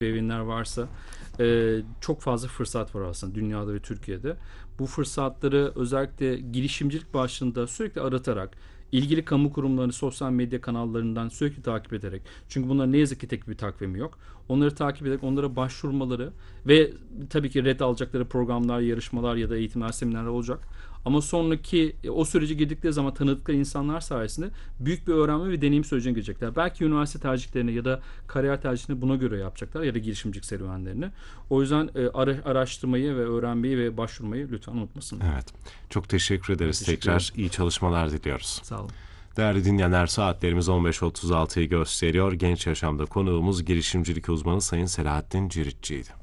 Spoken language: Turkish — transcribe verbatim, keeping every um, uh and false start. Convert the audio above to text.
ebeveynler varsa e, çok fazla fırsat var aslında dünyada ve Türkiye'de. Bu fırsatları özellikle girişimcilik başlığında sürekli aratarak, ilgili kamu kurumlarını sosyal medya kanallarından sürekli takip ederek, çünkü bunların ne yazık ki tek bir takvimi yok. Onları takip ederek onlara başvurmaları ve tabii ki red alacakları programlar, yarışmalar ya da eğitimler, seminerler olacak. Ama sonraki o sürece girdikleri zaman tanıdıkları insanlar sayesinde büyük bir öğrenme ve deneyim sürecine girecekler. Belki üniversite tercihlerini ya da kariyer tercihlerini buna göre yapacaklar ya da girişimcilik serüvenlerini. O yüzden e, ara, araştırmayı ve öğrenmeyi ve başvurmayı lütfen unutmasınlar. Evet. Çok teşekkür ederiz. Teşekkür Tekrar ederim. iyi çalışmalar diliyoruz. Sağ olun. Değerli dinleyenler, saatlerimiz on beş otuz altıyı gösteriyor. Genç Yaşam'da konuğumuz girişimcilik uzmanı Sayın Selahattin Ciritçi'ydi.